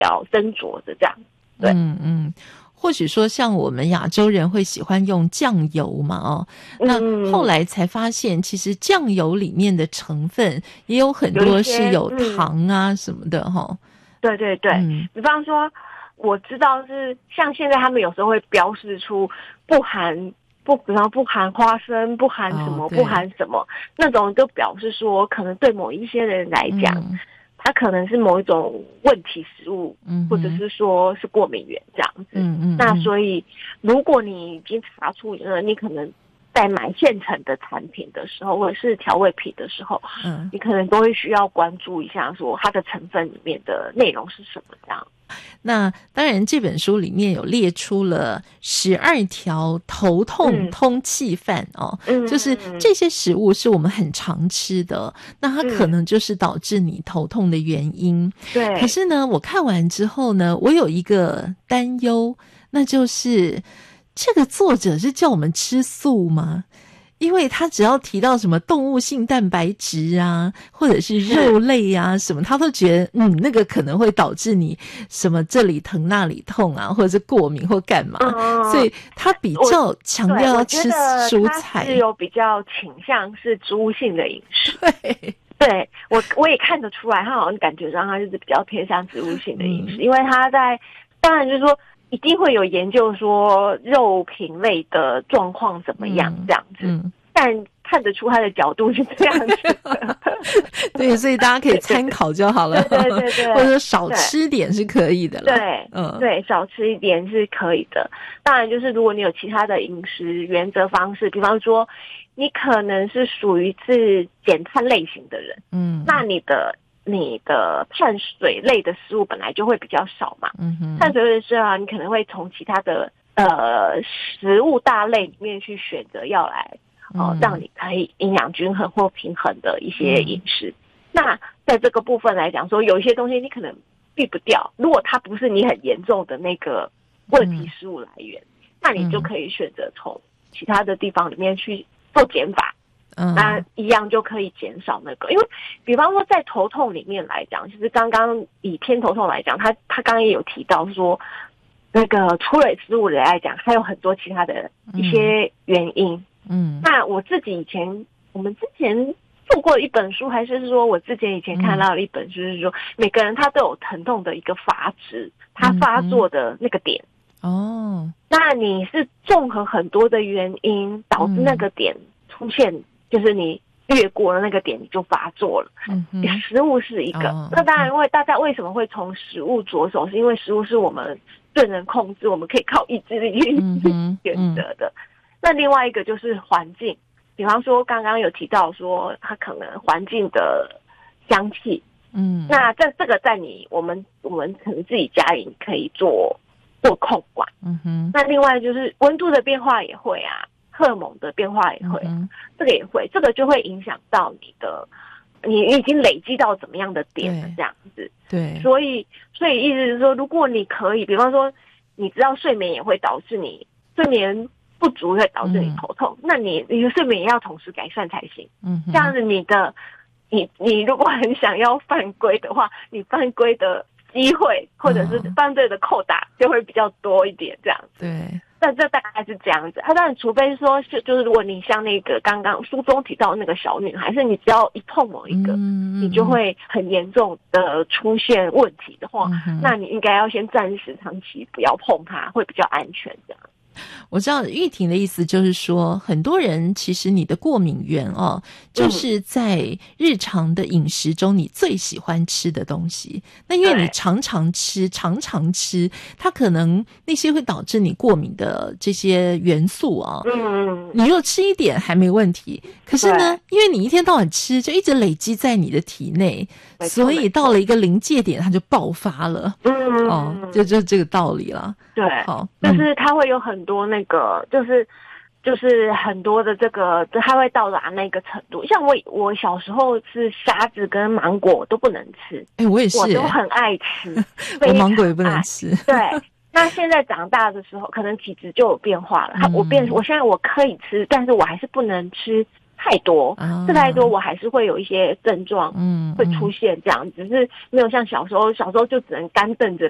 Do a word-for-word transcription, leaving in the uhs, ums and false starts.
较斟酌的这样。对， 嗯嗯。或许说像我们亚洲人会喜欢用酱油嘛，哦，那后来才发现其实酱油里面的成分也有很多是有糖啊什么的齁。 对对对，嗯，比方说我知道是像现在他们有时候会标示出不含不比方不含花生，不含什么、哦、不含什么，那种就表示说可能对某一些人来讲、嗯它可能是某一种问题食物，嗯，或者是说是过敏源这样子。嗯嗯。那所以，如果你已经查出了，你可能在买现成的产品的时候，或者是调味品的时候，嗯，你可能都会需要关注一下，说它的成分里面的内容是什么这样。 那当然，这本书里面有列出了十二条头痛通气饭哦，嗯、就是这些食物是我们很常吃的，那它可能就是导致你头痛的原因。对、嗯，可是呢，我看完之后呢，我有一个担忧，那就是这个作者是叫我们吃素吗？因为他只要提到什么动物性蛋白质啊，或者是肉类啊什么，他都觉得嗯那个可能会导致你什么这里疼那里痛啊，或者是过敏或干嘛，嗯、所以他比较强调要吃蔬菜。 是有比较倾向是植物性的饮食。对。对，我我也看得出来，他好像感觉上他就是比较偏向植物性的饮食，嗯、因为他在当然就是说一定会有研究说肉品类的状况怎么样这样子，嗯嗯、但看得出他的角度是这样子的。 对，所以大家可以参考就好了。 对对对对， 或者说少吃点是可以的啦。 对，嗯，对，少吃一点是可以的。当然，就是如果你有其他的饮食原则方式，比方说你可能是属于是减碳类型的人，嗯，那你的。你的碳水类的食物本来就会比较少嘛，嗯哼，碳水类的食物啊，你可能会从其他的呃食物大类里面去选择要来哦、呃嗯，让你可以营养均衡或平衡的一些饮食。嗯、那在这个部分来讲说，有一些东西你可能避不掉，如果它不是你很严重的那个问题食物来源，嗯、那你就可以选择从其他的地方里面去做减法。嗯，那一样就可以减少那个，因为比方说在头痛里面来讲，其实刚刚以偏头痛来讲，他他刚刚也有提到说，那个除了食物来讲，还有很多其他的一些原因。嗯，那我自己以前我们之前做过一本书，还是说我之前以前看到了一本书，就是说每个人他都有疼痛的一个阀值，他发作的那个点。哦，那你是综合很多的原因导致那个点出现。就是你越过了那个点，你就发作了。嗯，食物是一个。哦、那当然，因为大家为什么会从食物着手，是因为食物是我们最能控制，我们可以靠意志力去选择的。嗯、那另外一个就是环境，比方说刚刚有提到说，它可能环境的香气。嗯，那在这个在你我们我们可能自己家里可以做做控管。嗯哼。那另外就是温度的变化也会啊。荷尔蒙的变化也会，嗯、这个也会，这个就会影响到你的，你已经累积到怎么样的点了，这样子。对，所以，所以意思是说，如果你可以，比方说，你知道睡眠也会导致你睡眠不足，会导致你头痛，嗯、那你你的睡眠也要同时改善才行。嗯，这样子你的，你你如果很想要犯规的话，你犯规的机会或者是犯罪的扣打就会比较多一点，这样子。对。但这大概是这样子，他当然除非说是就是如果你像那个刚刚书中提到那个小女孩，是你只要一碰某一个，嗯、你就会很严重的出现问题的话，嗯、那你应该要先暂时长期不要碰它，会比较安全这样。 我知道玉婷的意思就是说，很多人其实你的过敏源哦，就是在日常的饮食中你最喜欢吃的东西。那因为你常常吃，常常吃，它可能那些会导致你过敏的这些元素啊，嗯，你若吃一点还没问题，可是呢，因为你一天到晚吃，就一直累积在你的体内，所以到了一个临界点，它就爆发了。嗯，哦，就就这个道理了。 对，好，就是它会有很多那个，就是就是很多的这个，它会到达那个程度。像我我小时候是虾子跟芒果我都不能吃， 哎、欸，我也是、欸， 我都很爱吃， 我芒果也不能吃。 对，那现在长大的时候，可能体质就有变化了。嗯、我变，我现在我可以吃，但是我还是不能吃太多，啊、吃太多我还是会有一些症状，嗯，会出现这样，只是没有像小时候，小时候就只能干瞪着